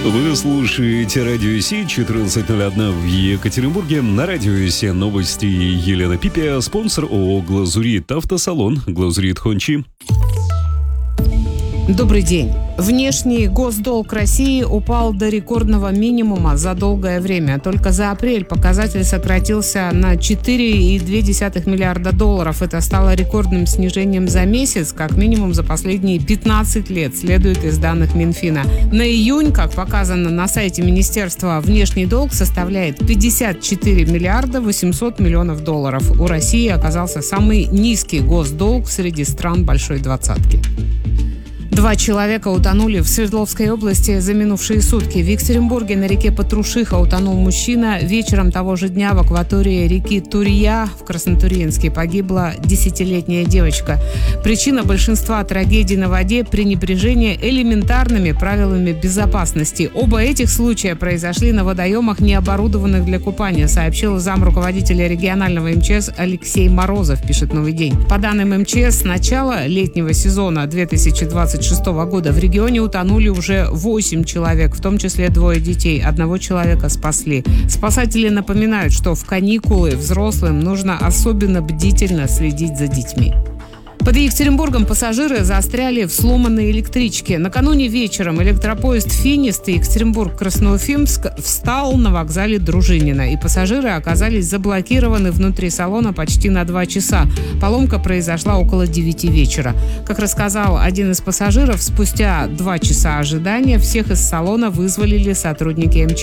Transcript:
Вы слушаете Радио Си, 14:01 в Екатеринбурге. На Радио Си новости Елена Пипия, спонсор ООО «Глазурит Автосалон», «Глазурит Хончи». Добрый день. Внешний госдолг России упал до рекордного минимума за долгое время. Только за апрель показатель сократился на 4,2 миллиарда долларов. Это стало рекордным снижением за месяц, как минимум за последние 15 лет, следует из данных Минфина. На июнь, как показано на сайте Министерства, внешний долг составляет 54 миллиарда 800 миллионов долларов. У России оказался самый низкий госдолг среди стран Большой Двадцатки. 2 человека утонули в Свердловской области за минувшие сутки. В Екатеринбурге на реке Патрушиха утонул мужчина. Вечером того же дня в акватории реки Турья в Краснотурьинске погибла 10-летняя девочка. Причина большинства трагедий на воде – пренебрежение элементарными правилами безопасности. Оба этих случая произошли на водоемах, не оборудованных для купания, сообщил замруководителя регионального МЧС Алексей Морозов, пишет «Новый день». По данным МЧС, с начала летнего сезона 2026 года в регионе утонули уже 8 человек, в том числе 2 детей. 1 человека спасли. Спасатели напоминают, что в каникулы взрослым нужно особенно бдительно следить за детьми. Под Екатеринбургом пассажиры застряли в сломанной электричке. Накануне вечером электропоезд «Финист» Екатеринбург-Красноуфимск встал на вокзале Дружинина, и пассажиры оказались заблокированы внутри салона почти на 2 часа. Поломка произошла около 9 вечера. Как рассказал один из пассажиров, спустя 2 часа ожидания всех из салона вызволили сотрудники МЧС.